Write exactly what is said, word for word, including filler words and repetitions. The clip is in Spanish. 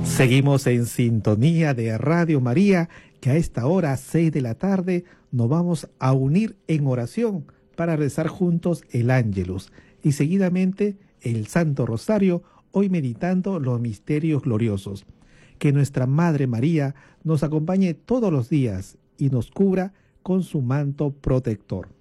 Seguimos en sintonía de Radio María, que a esta hora, seis de la tarde, nos vamos a unir en oración para rezar juntos el Ángelus y seguidamente el Santo Rosario, hoy meditando los misterios gloriosos. Que nuestra Madre María nos acompañe todos los días y nos cubra con su manto protector.